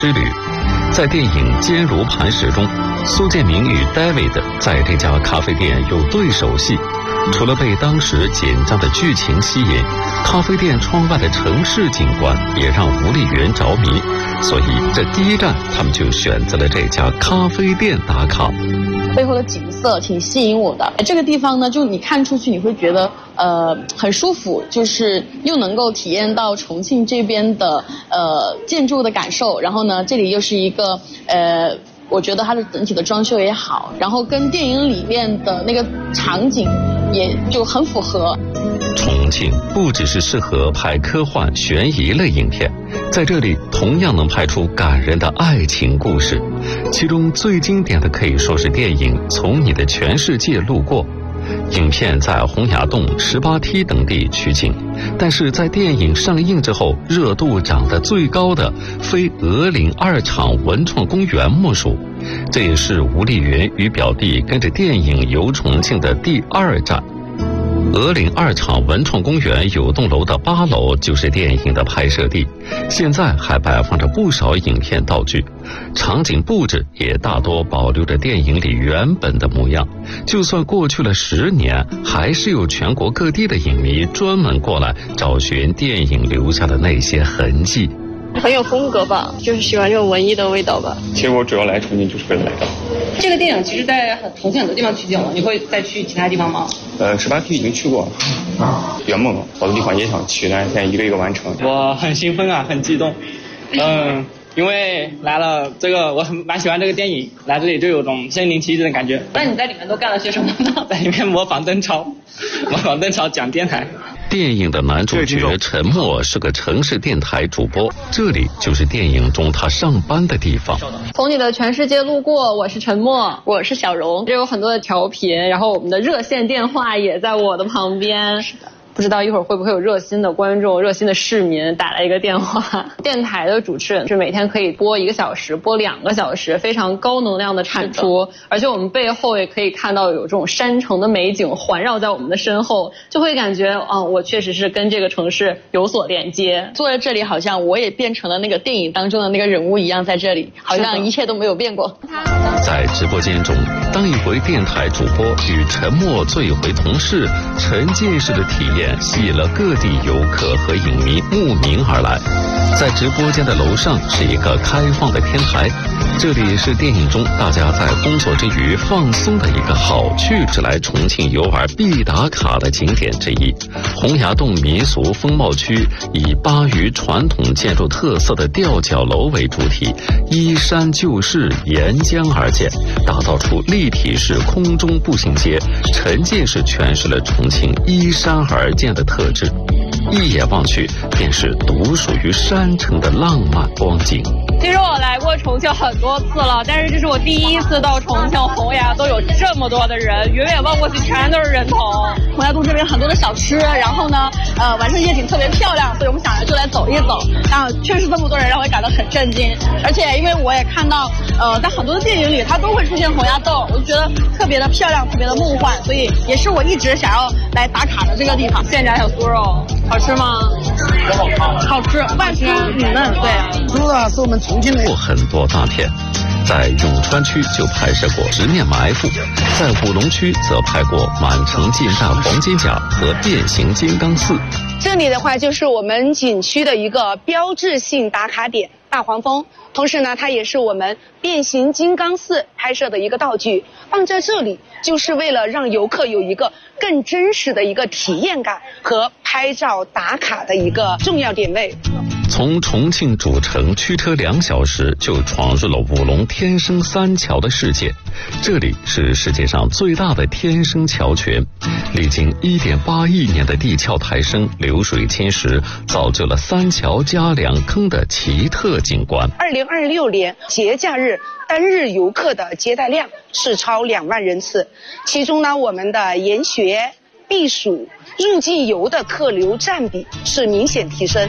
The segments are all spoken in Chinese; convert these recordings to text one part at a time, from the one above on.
之旅。在电影《坚如磐石》中，苏建明与 David 在这家咖啡店有对手戏。除了被当时紧张的剧情吸引，咖啡店窗外的城市景观也让吴丽媛着迷，所以这第一站他们就选择了这家咖啡店打卡。 背后的景色挺吸引我的，这个地方呢，就你看出去你会觉得很舒服，就是又能够体验到重庆这边的建筑的感受，然后呢，这里又是一个我觉得它的整体的装修也好，然后跟电影里面的那个场景也就很符合。 重庆不只是适合拍科幻悬疑类影片，在这里同样能拍出感人的爱情故事，其中最经典的可以说是电影《从你的全世界路过》。影片在洪崖洞、18梯等地取景，但是在电影上映之后，热度涨得最高的非鹅岭2厂文创公园莫属。这也是吴丽媛与表弟跟着电影游重庆的第2站。鹅岭2厂文创公园有栋楼的8楼就是电影的拍摄地，现在还摆放着不少影片道具，场景布置也大多保留着电影里原本的模样。就算过去了10年，还是有全国各地的影迷专门过来找寻电影留下的那些痕迹。 很有风格吧，就是喜欢这种文艺的味道吧。 其实我主要来重庆就是为了来到。 这个电影其实在重庆很多地方取景了，你会再去其他地方吗 ？18梯已经去过了，圆梦了，好多地方也想去，但现在一个一个完成。 我很兴奋啊，很激动。因为来了这个，我蛮喜欢这个电影，来这里就有种身临其境的感觉。 那你在里面都干了些什么呢？ 在里面模仿邓超讲电台。 电影的男主角陈默是个城市电台主播，这里就是电影中他上班的地方。 从你的全世界路过，我是陈默， 我是小荣， 这有很多的调频，然后我们的热线电话也在我的旁边。是的。不知道一会儿会不会有热心的观众、热心的市民打来一个电话。电台的主持人是每天可以播1个小时、播2个小时，非常高能量的产出。而且我们背后也可以看到有这种山城的美景环绕在我们的身后，就会感觉我确实是跟这个城市有所连接。 坐在这里，好像我也变成了那个电影当中的那个人物一样，在这里好像一切都没有变过。 在直播间中，当一回电台主播与陈默做一回同事，沉浸式的体验吸引了各地游客和影迷慕名而来。在直播间的楼上是一个开放的天台，这里是电影中大家在工作之余放松的一个好去之来重庆游玩必打卡的景点之一。洪崖洞民俗风貌区以巴渝传统建筑特色的吊脚楼为主题，依山就势，沿江而建，打造出立体式空中步行街，沉浸式诠释了重庆依山而建的特质。一眼望去，便是独属于山城的浪漫光景。 其实我来过重庆很多次了，但是这是我第一次到重庆洪崖洞，有这么多的人，远远望过去全都是人头。 洪崖洞这边很多的小吃，然后呢，晚上夜景特别漂亮，所以我们想着就来走一走。然后确实这么多人让我感到很震惊，而且因为我也看到，在很多的电影里它都会出现洪崖洞，我就觉得特别的漂亮，特别的梦幻，所以也是我一直想要来打卡的这个地方。 现炸小酥肉好吃吗？ 好吃，外酥里嫩。对， 猪肉是我们重庆的。 过很多大片，在永川区就拍摄过《十面埋伏》，在武隆区则拍过《满城尽带黄金甲》和《变形金刚4》。 这里的话就是我们景区的一个标志性打卡点大黄蜂，同时呢，它也是我们《变形金刚4》拍摄的一个道具，放在这里就是为了让游客有一个更真实的一个体验感和拍照打卡的一个重要点位。 从重庆主城驱车2小时就闯入了武隆天生三桥的世界，这里是世界上最大的天生桥群，历经1.8亿年的地壳抬升、流水侵蚀，造就了3桥加2坑的奇特景观。 2026年节假日单日游客的接待量是超2万人次，其中呢，我们的研学、避暑、入境游的客流占比是明显提升。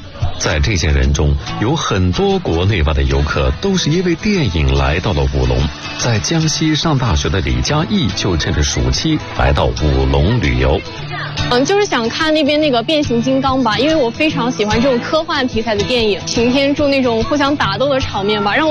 在这些人中，有很多国内外的游客都是因为电影来到了武隆。在江西上大学的李佳毅就趁着暑期来到武隆旅游。 就是想看那边那个变形金刚吧，因为我非常喜欢这种科幻题材的电影，擎天柱那种互相打斗的场面吧，让我